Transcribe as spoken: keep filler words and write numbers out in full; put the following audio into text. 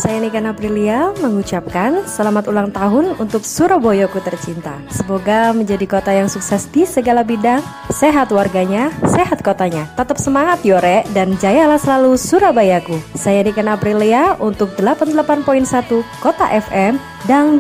saya Niken Aprilia mengucapkan selamat ulang tahun untuk Surabayaku tercinta. Semoga menjadi kota yang sukses di segala bidang, sehat warganya, sehat kotanya. Tetap semangat Yore dan jayalah selalu Surabayaku. Saya Niken Aprilia untuk delapan puluh delapan koma satu Kota F M Dangdut